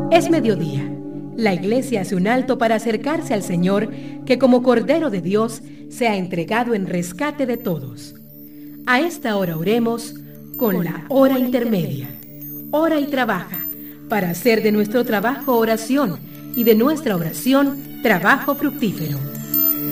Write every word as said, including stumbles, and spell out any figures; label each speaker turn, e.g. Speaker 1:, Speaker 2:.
Speaker 1: Es mediodía. La iglesia hace un alto para acercarse al Señor, que como Cordero de Dios se ha entregado en rescate de todos. A esta hora oremos con la hora intermedia. Ora y trabaja para hacer de nuestro trabajo oración y de nuestra oración trabajo fructífero.